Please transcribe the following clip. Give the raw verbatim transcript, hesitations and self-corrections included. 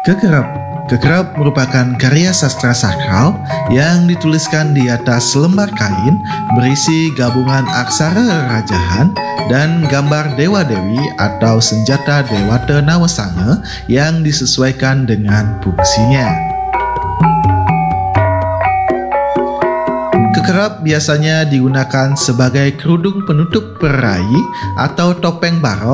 Kekerap Kekerap merupakan karya sastra sakral yang dituliskan di atas lembar kain berisi gabungan aksara rajahan dan gambar dewa-dewi atau senjata Dewata Nawasanga yang disesuaikan dengan fungsinya. Kekerap biasanya digunakan sebagai kerudung penutup peraih atau topeng barong